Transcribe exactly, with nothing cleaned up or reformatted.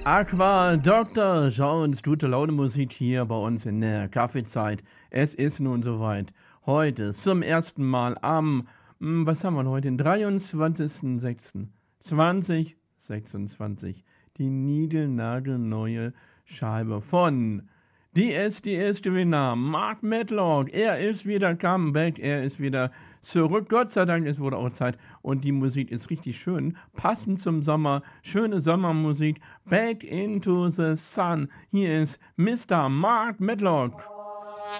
Aqua Doctor Jones, gute Laune Musik hier bei uns in der Kaffeezeit. Es ist nun soweit. Heute zum ersten Mal am, hm, was haben wir denn heute, den dreiundzwanzigsten sechsten zweitausendsechsundzwanzig. Die niegelnagelneue Scheibe von D S D S Gewinner Mark Medlock. Er ist wieder comeback, er ist wieder zurück. Gott sei Dank, es wurde auch Zeit. Und die Musik ist richtig schön, passend zum Sommer. Schöne Sommermusik. Back into the Sun. Hier ist Mister Mark Medlock.